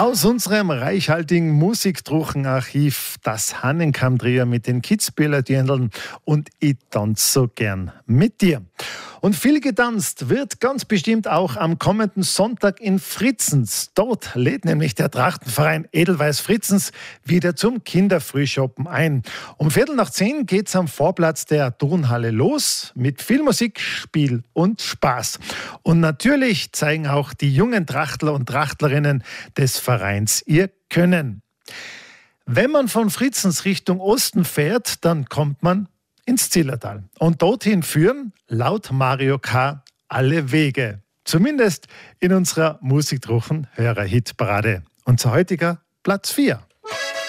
Aus unserem reichhaltigen Musikdruchenarchiv das Hahnenkamm-Trio mit den Kitzbühler-Dirndln und ich tanz so gern mit dir. Und viel getanzt wird ganz bestimmt auch am kommenden Sonntag in Fritzens. Dort lädt nämlich der Trachtenverein Edelweiss Fritzens wieder zum Kinderfrühschoppen ein. Um 9:15 geht's am Vorplatz der Turnhalle los mit viel Musik, Spiel und Spaß. Und natürlich zeigen auch die jungen Trachtler und Trachtlerinnen des Vereins ihr Können. Wenn man von Fritzens Richtung Osten fährt, dann kommt man ins Zillertal. Und dorthin führen, laut Mario K., alle Wege. Zumindest in unserer Musikdruchen-Hörer-Hitparade. Unser heutiger Platz 4.